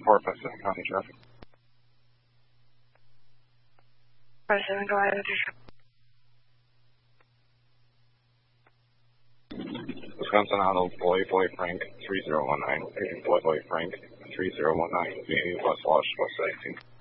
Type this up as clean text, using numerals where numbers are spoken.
report Pacific County traffic. 57, go ahead. Wisconsin Auto, Boy Frank, 3019. Boy Frank, 3019. West Wash, West 18.